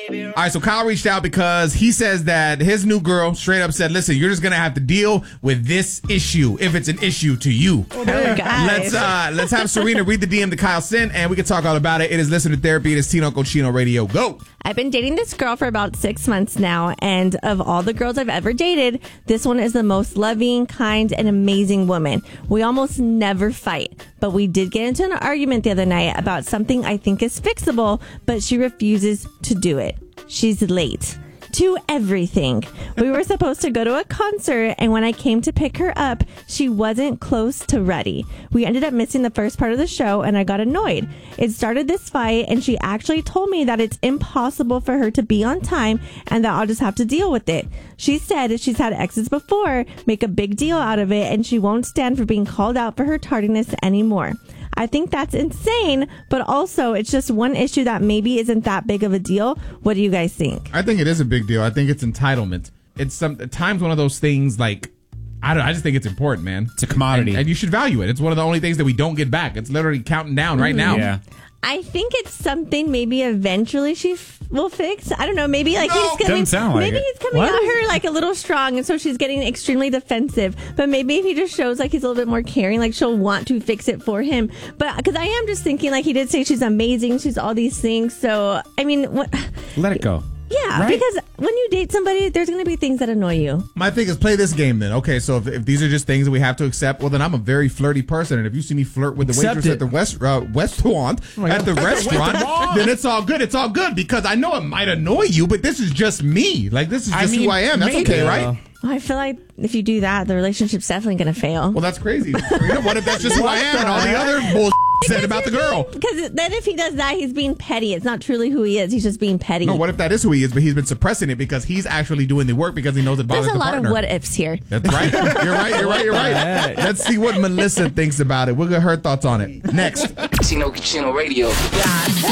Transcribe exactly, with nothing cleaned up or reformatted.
All right, so Kyle reached out because he says that his new girl straight up said, listen, you're just going to have to deal with this issue if it's an issue to you. Oh, let's uh, let's have Serena read the D M to Kyle sent, and we can talk all about it. It is Listen to Therapy. It is Tino Cochino Radio. Go. I've been dating this girl for about six months now, and of all the girls I've ever dated, this one is the most loving, kind, and amazing woman. We almost never fight, but we did get into an argument the other night about something I think is fixable, but she refuses to do it. She's late to everything. We were supposed to go to a concert, and when I came to pick her up, she wasn't close to ready. We ended up missing the first part of the show, and I got annoyed. It started this fight, and she actually told me that it's impossible for her to be on time and that I'll just have to deal with it. She said she's had exes before, make a big deal out of it, and she won't stand for being called out for her tardiness anymore. I think that's insane, but also it's just one issue that maybe isn't that big of a deal. What do you guys think? I think it is a big deal. I think it's entitlement. It's some at times one of those things like, I don't I just think it's important, man. It's a commodity. And, and you should value it. It's one of the only things that we don't get back. It's literally counting down right now. Yeah. I think it's something maybe eventually she f- will fix. I don't know. Maybe like No. he's coming. Doesn't sound like maybe it. he's coming What? at her like a little strong, and so she's getting extremely defensive. But maybe if he just shows like he's a little bit more caring, like she'll want to fix it for him. But because I am just thinking, like he did say she's amazing, she's all these things. So I mean, what? Let it go. Yeah, Right? because when you date somebody, there's going to be things that annoy you. My thing is play this game then. Okay, so if, if these are just things that we have to accept, well then I'm a very flirty person, and if you see me flirt with the Accept waitress it. at the West uh, restaurant at the restaurant, then it's all good. It's all good because I know it might annoy you, but this is just me. Like this is I just mean, who I am. That's maybe. okay, right? Well, I feel like if you do that, the relationship's definitely going to fail. Well, that's crazy. Serena, what if that's just who I am and all the other bullshit said about the girl? Because then if he does that, he's being petty. It's not truly who he is. He's just being petty. No, what if that is who he is, but he's been suppressing it because he's actually doing the work because he knows it bothers There's a the lot partner. of what ifs here. That's right. You're right. You're right. You're right. Let's see what Melissa thinks about it. We'll get her thoughts on it next. Tino Cucino Radio.